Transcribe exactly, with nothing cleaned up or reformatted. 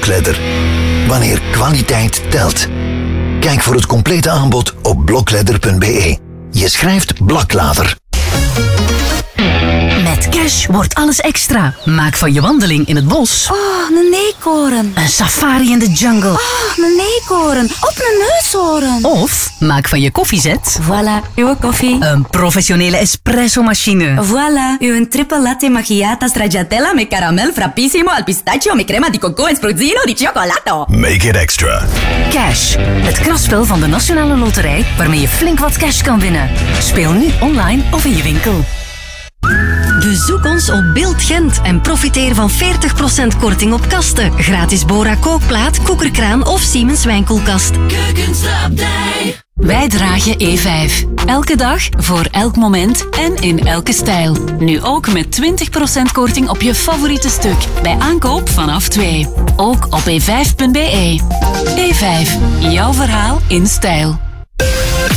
Blokledder. Wanneer kwaliteit telt. Kijk voor het complete aanbod op blokledder punt be. Je schrijft Blaklader. Met Cash wordt alles extra. Maak van je wandeling in het bos Oh, een eekhoorn. een safari in de jungle. Oh, een eekhoorn. Op een neushoorn. Of maak van je koffiezet Voilà, uw koffie. een professionele espresso-machine. Voilà, uw triple latte macchiata stracciatella met caramel frappissimo al pistachio met crema di coco en spruzzino di cioccolato. Make it extra. Cash, het krachtspel van de Nationale Loterij waarmee je flink wat cash kan winnen. Speel nu online of in je winkel. Bezoek ons op Beeld Gent en profiteer van veertig procent korting op kasten. Gratis Bora kookplaat, koekerkraan of Siemens wijnkoelkast. Keukenslapdij. Wij dragen E vijf. Elke dag, voor elk moment en in elke stijl. Nu ook met twintig procent korting op je favoriete stuk. Bij aankoop vanaf twee. Ook op e vijf punt be. E vijf, jouw verhaal in stijl.